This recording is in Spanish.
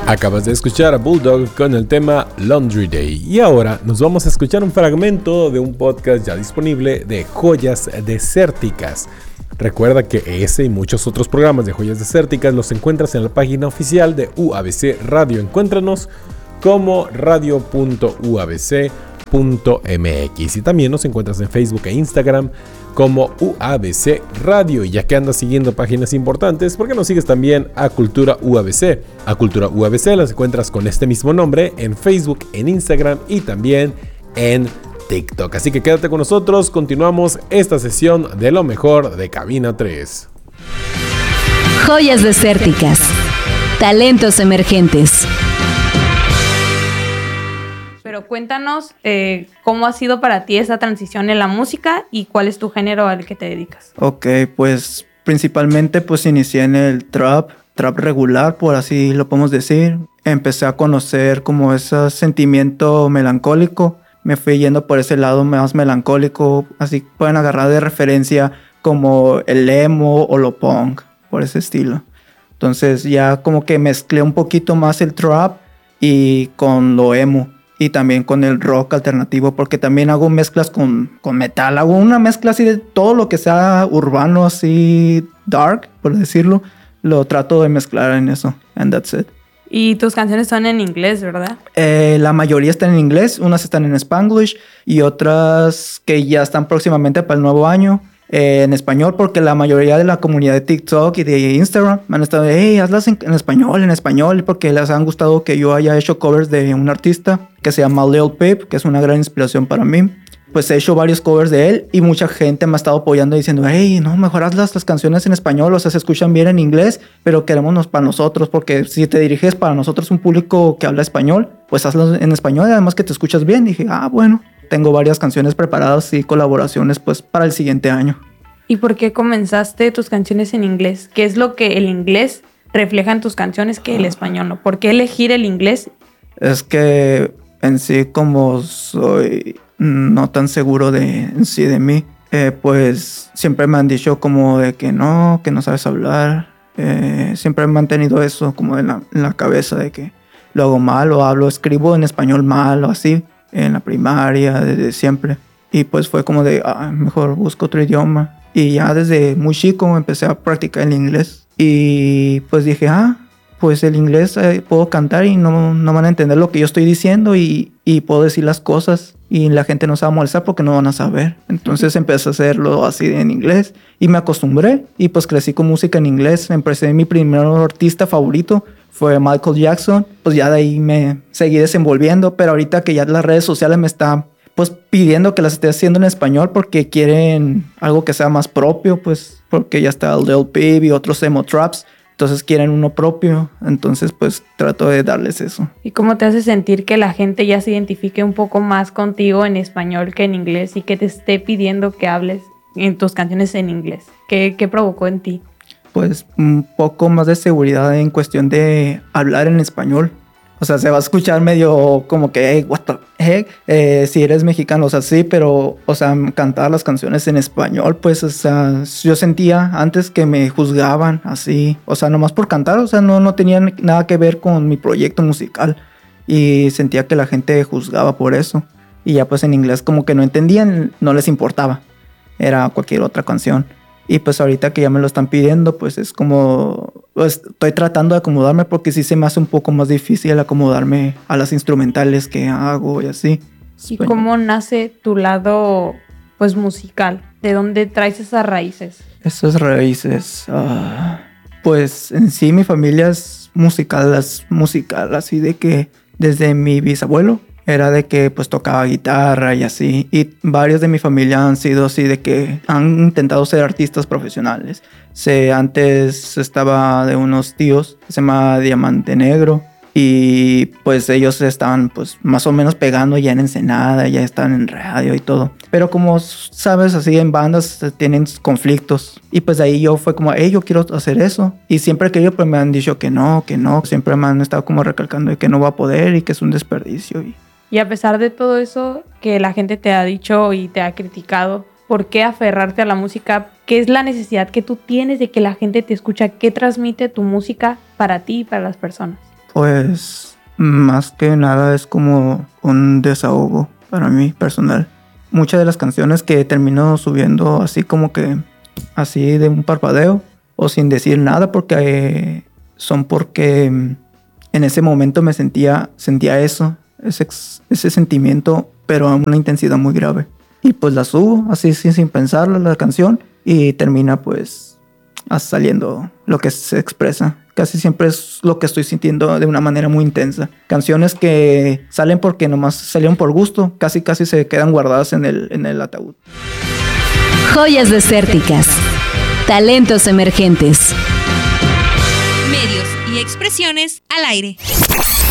Acabas de escuchar a Bulldog con el tema Laundry Day y ahora nos vamos a escuchar un fragmento de un podcast ya disponible de Joyas Desérticas. Recuerda que ese y muchos otros programas de Joyas Desérticas los encuentras en la página oficial de UABC Radio. Encuéntranos como radio.uabc.mx y también nos encuentras en Facebook e Instagram como UABC Radio. Y ya que andas siguiendo páginas importantes, ¿por qué no sigues también a Cultura UABC? A Cultura UABC las encuentras con este mismo nombre en Facebook, en Instagram y también en TikTok. Así que quédate con nosotros, continuamos esta sesión de lo mejor de Cabina 3. Joyas Desérticas, talentos emergentes. Pero cuéntanos cómo ha sido para ti esa transición en la música y cuál es tu género al que te dedicas. Ok, pues principalmente pues inicié en el trap regular, por así lo podemos decir. Empecé a conocer como ese sentimiento melancólico. Me fui yendo por ese lado más melancólico, así pueden agarrar de referencia como el emo o lo punk, por ese estilo. Entonces ya como que mezclé un poquito más el trap y con lo emo. Y también con el rock alternativo, porque también hago mezclas con metal. Hago una mezcla así de todo lo que sea urbano, así dark, por decirlo. Lo trato de mezclar en eso. And that's it. Y tus canciones son en inglés, ¿verdad? La mayoría están en inglés. Unas están en Spanglish y otras que ya están próximamente para el nuevo año en español, porque la mayoría de la comunidad de TikTok y de Instagram me han estado hey, hazlas en español, porque les han gustado que yo haya hecho covers de un artista que se llama Lil Peep, que es una gran inspiración para mí. Pues he hecho varios covers de él y mucha gente me ha estado apoyando diciendo hey, no, mejor hazlas las canciones en español, o sea, se escuchan bien en inglés, pero queremos para nosotros, porque si te diriges para nosotros un público que habla español, pues hazlas en español y además que te escuchas bien. Y dije, bueno, tengo varias canciones preparadas y colaboraciones pues para el siguiente año. ¿Y por qué comenzaste tus canciones en inglés? ¿Qué es lo que el inglés refleja en tus canciones que el español no? ¿Por qué elegir el inglés? Es que en sí, como soy no tan seguro de mí, pues siempre me han dicho como de que no sabes hablar. Siempre me han tenido eso como en la cabeza de que lo hago mal o escribo en español mal o así, en la primaria, desde siempre. Y pues fue como de, mejor busco otro idioma. Y ya desde muy chico empecé a practicar el inglés. Y pues dije, pues el inglés puedo cantar y no van a entender lo que yo estoy diciendo y puedo decir las cosas y la gente no se va a molestar porque no van a saber. Entonces empecé a hacerlo así en inglés y me acostumbré y pues crecí con música en inglés. Empecé, mi primer artista favorito fue Michael Jackson. Pues ya de ahí me seguí desenvolviendo, pero ahorita que ya las redes sociales me están pues pidiendo que las esté haciendo en español porque quieren algo que sea más propio, pues porque ya está el Lil Peep y otros emo traps. Entonces quieren uno propio, entonces pues trato de darles eso. ¿Y cómo te hace sentir que la gente ya se identifique un poco más contigo en español que en inglés y que te esté pidiendo que hables en tus canciones en inglés? ¿Qué provocó en ti? Pues un poco más de seguridad en cuestión de hablar en español. O sea, se va a escuchar medio como que, hey, what the heck, si eres mexicano, o sea, sí, pero, o sea, cantar las canciones en español, pues, o sea, yo sentía antes que me juzgaban así, o sea, nomás por cantar, o sea, no tenía nada que ver con mi proyecto musical y sentía que la gente juzgaba por eso. Y ya pues en inglés como que no entendían, no les importaba, era cualquier otra canción. Y pues ahorita que ya me lo están pidiendo, pues es como, pues estoy tratando de acomodarme porque sí se me hace un poco más difícil acomodarme a las instrumentales que hago y así. ¿Y cómo nace tu lado, pues, musical? ¿De dónde traes esas raíces? Esas raíces, pues en sí mi familia es musical, así de que desde mi bisabuelo era de que pues tocaba guitarra y así. Y varios de mi familia han sido así de que han intentado ser artistas profesionales. Antes estaba de unos tíos que se llama Diamante Negro. Y pues ellos estaban pues más o menos pegando ya en Ensenada, ya están en radio y todo. Pero como sabes, así en bandas tienen conflictos. Y pues ahí yo fue como, yo quiero hacer eso. Y siempre que ellos pues me han dicho que no. Siempre me han estado como recalcando de que no va a poder y que es un desperdicio. Y a pesar de todo eso que la gente te ha dicho y te ha criticado, ¿por qué aferrarte a la música? ¿Qué es la necesidad que tú tienes de que la gente te escucha? ¿Qué transmite tu música para ti y para las personas? Pues más que nada es como un desahogo para mí personal. Muchas de las canciones que termino subiendo así como que así de un parpadeo o sin decir nada porque son porque en ese momento me sentía eso, ese sentimiento, pero a una intensidad muy grave. Y pues la subo así sin pensarla la canción y termina pues saliendo lo que se expresa. Casi siempre es lo que estoy sintiendo de una manera muy intensa. Canciones que salen porque nomás salieron por gusto, casi se quedan guardadas en el ataúd. Joyas desérticas. Talentos emergentes. Medios y expresiones al aire.